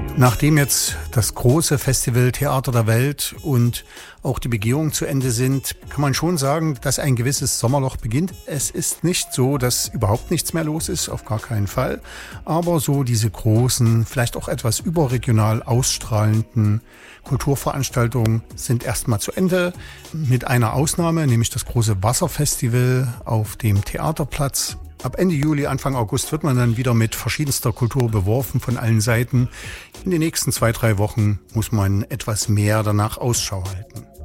Nachdem jetzt das große Festival Theater der Welt und auch die Begehungen zu Ende sind, kann man schon sagen, dass ein gewisses Sommerloch beginnt. Es ist nicht so, dass überhaupt nichts mehr los ist, auf gar keinen Fall. Aber so diese großen, vielleicht auch etwas überregional ausstrahlenden Kulturveranstaltungen sind erstmal zu Ende. Mit einer Ausnahme, nämlich das große Wasserfestival auf dem Theaterplatz. Ab Ende Juli, Anfang August wird man dann wieder mit verschiedenster Kultur beworfen von allen Seiten. In den nächsten 2-3 Wochen muss man etwas mehr danach Ausschau halten.